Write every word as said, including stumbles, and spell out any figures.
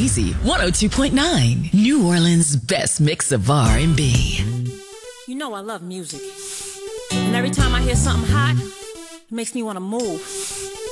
Easy one oh two point nine, New Orleans' best mix of R and B. You know I love music. And every time I hear something hot, it makes me want to move.